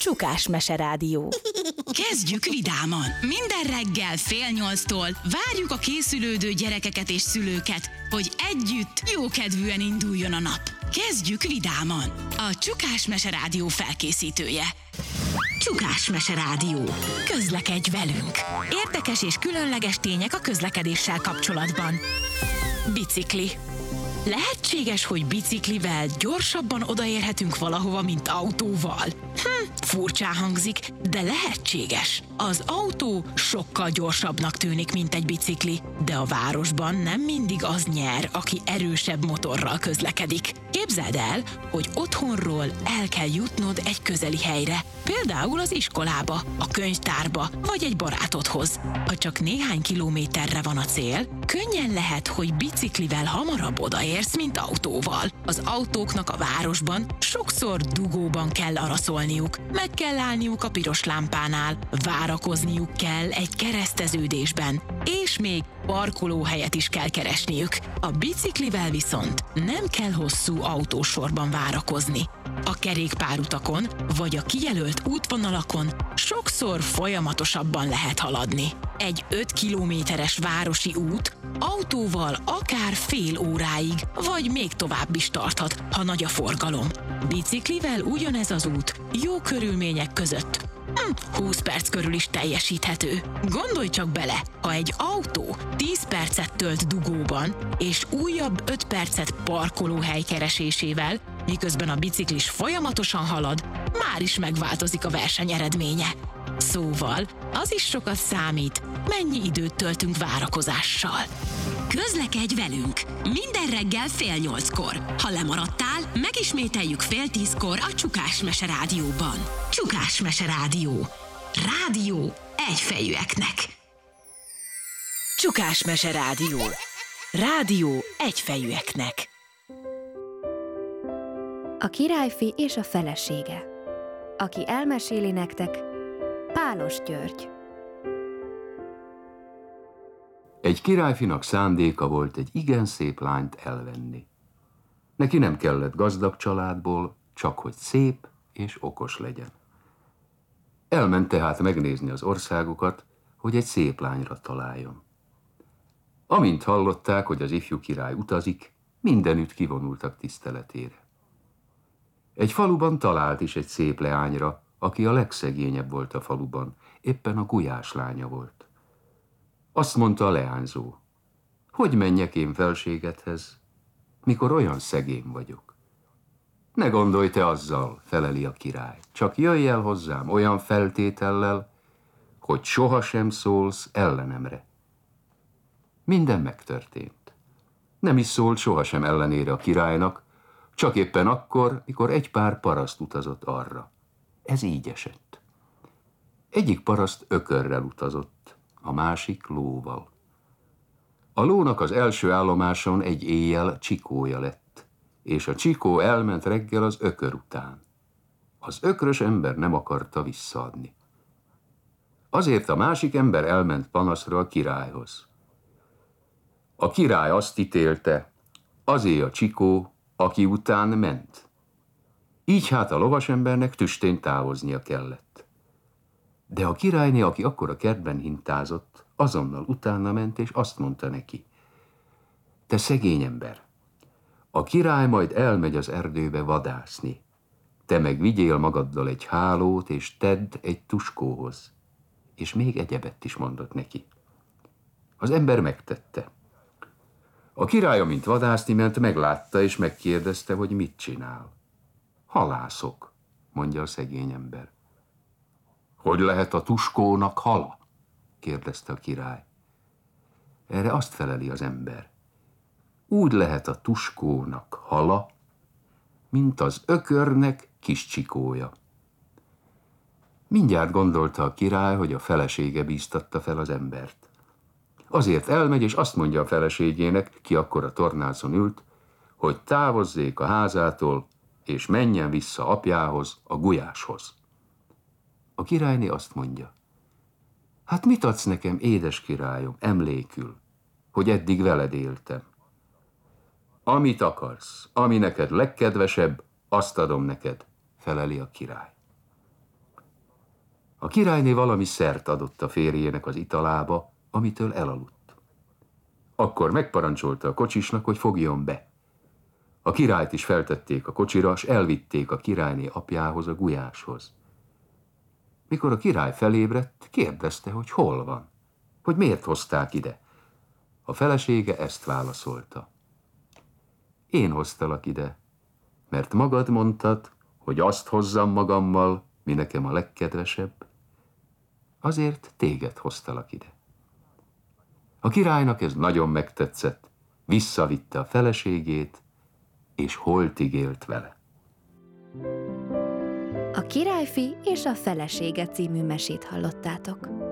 Csukás Meserádió. Kezdjük vidáman! Minden reggel 7:30-tól várjuk a készülődő gyerekeket és szülőket, hogy együtt jókedvűen induljon a nap. Kezdjük vidáman! A Csukás Meserádió felkészítője. Csukás Meserádió. Közlekedj velünk! Érdekes és különleges tények a közlekedéssel kapcsolatban. Bicikli. Lehetséges, hogy biciklivel gyorsabban odaérhetünk valahova, mint autóval? Furcsán hangzik, de lehetséges. Az autó sokkal gyorsabbnak tűnik, mint egy bicikli, de a városban nem mindig az nyer, aki erősebb motorral közlekedik. Képzeld el, hogy otthonról el kell jutnod egy közeli helyre, például az iskolába, a könyvtárba vagy egy barátodhoz. Ha csak néhány kilométerre van a cél, könnyen lehet, hogy biciklivel hamarabb odaérsz, mint autóval. Az autóknak a városban sokszor dugóban kell araszolniuk, meg kell állniuk a piros lámpánál, várakozniuk kell egy kereszteződésben, és még parkolóhelyet is kell keresniük. A biciklivel viszont nem kell hosszú autósorban várakozni. A kerékpárutakon vagy a kijelölt útvonalakon sokszor folyamatosabban lehet haladni. Egy 5 kilométeres városi út autóval akár fél óráig, vagy még tovább is tarthat, ha nagy a forgalom. Biciklivel ugyanez az út jó körülmények között 20 perc körül is teljesíthető. Gondolj csak bele, ha egy autó 10 percet tölt dugóban, és újabb 5 percet parkolóhely keresésével, miközben a biciklis folyamatosan halad, már is megváltozik a verseny eredménye. Szóval az is sokat számít, mennyi időt töltünk várakozással. Közlekedj velünk! Minden reggel 7:30-kor. Ha lemaradtál, megismételjük 9:30-kor a Csukás Meserádióban. Csukás Meserádió. Rádió egyfejűeknek. Csukás Meserádió. Rádió egyfejűeknek. A királyfi és a felesége. Aki elmeséli nektek, Pálos György. Egy királyfinak szándéka volt egy igen szép lányt elvenni. Neki nem kellett gazdag családból, csak hogy szép és okos legyen. Elment tehát megnézni az országokat, hogy egy szép lányra találjon. Amint hallották, hogy az ifjú király utazik, mindenütt kivonultak tiszteletére. Egy faluban talált is egy szép leányra, aki a legszegényebb volt a faluban, éppen a gulyás lánya volt. Azt mondta a leányzó, hogy menjek én felségedhez, mikor olyan szegény vagyok. Ne gondolj te azzal, feleli a király, csak jöjj el hozzám olyan feltétellel, hogy sohasem szólsz ellenemre. Minden megtörtént. Nem is szólt sohasem ellenére a királynak, csak éppen akkor, mikor egy pár paraszt utazott arra. Ez így esett. Egyik paraszt ökörrel utazott, a másik lóval. A lónak az első állomáson egy éjjel csikója lett, és a csikó elment reggel az ökör után. Az ökrös ember nem akarta visszaadni. Azért a másik ember elment panaszra a királyhoz. A király azt ítélte, azé a csikó, aki után ment. Így hát a lovasembernek tüstén távoznia kellett. De a királyné, aki akkor a kertben hintázott, azonnal utána ment, és azt mondta neki, te szegény ember, a király majd elmegy az erdőbe vadászni. Te meg vigyél magaddal egy hálót, és tedd egy tuskóhoz. És még egyebet is mondott neki. Az ember megtette. A király, amint vadászni ment, meglátta, és megkérdezte, hogy mit csinál. Halászok, mondja a szegény ember. Hogy lehet a tuskónak hala? Kérdezte a király. Erre azt feleli az ember. Úgy lehet a tuskónak hala, mint az ökörnek kis csikója. Mindjárt gondolta a király, hogy a felesége bíztatta fel az embert. Azért elmegy, és azt mondja a feleségének, ki akkor a tornácon ült, hogy távozzék a házától, és menjen vissza apjához, a gulyáshoz. A királyné azt mondja, hát mit adsz nekem, édes királyom, emlékül, hogy eddig veled éltem? Amit akarsz, ami neked legkedvesebb, azt adom neked, feleli a király. A királyné valami szert adott a férjének az italába, amitől elaludt. Akkor megparancsolta a kocsisnak, hogy fogjon be. A királyt is feltették a kocsira, s elvitték a királyné apjához, a gulyáshoz. Mikor a király felébredt, kérdezte, hogy hol van, hogy miért hozták ide. A felesége ezt válaszolta. Én hoztalak ide, mert magad mondtad, hogy azt hozzam magammal, mi nekem a legkedvesebb, azért téged hoztalak ide. A királynak ez nagyon megtetszett, visszavitte a feleségét, és holtig élt vele. A Királyfi és a felesége című mesét hallottátok.